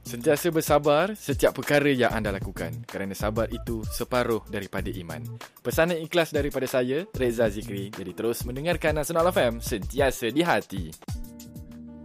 Sentiasa bersabar setiap perkara yang anda lakukan, kerana sabar itu separuh daripada iman. Pesanan ikhlas daripada saya, Reza Zikri. Jadi terus mendengarkan Nasional FM, sentiasa di hati.